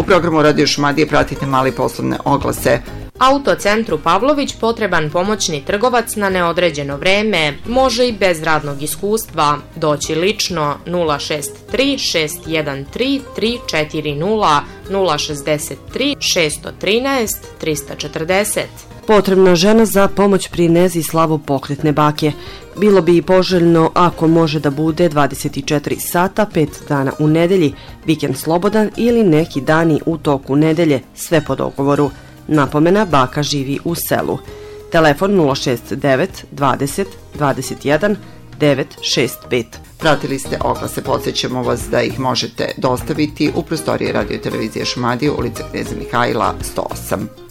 programu Radio Šumadije pratite male poslovne oglase. Autocentru Pavlović potreban pomoćni trgovac na neodređeno vreme, može i bez radnog iskustva. Doći lično 063 613 340 063 613 340. Potrebna žena za pomoć pri nezi slavopokretne bake. Bilo bi i poželjno ako može da bude 24 sata, 5 dana u nedelji, vikend slobodan ili neki dani u toku nedelje, sve po dogovoru. Napomena, baka živi u selu. Telefon 069 20 21 965. Pratili ste oglase, podsjećamo vas da ih možete dostaviti u prostorije Radio Televizije Šumadije, ulica Kneza Mihajla 108.